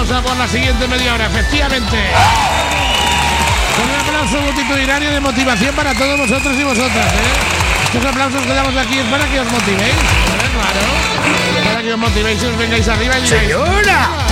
vamos a por la siguiente media hora, efectivamente. Un aplauso multitudinario de motivación para todos vosotros y vosotras, Estos aplausos que damos aquí es para que os motivéis, claro. Para que os motivéis y os vengáis arriba y digáis, ¡señora!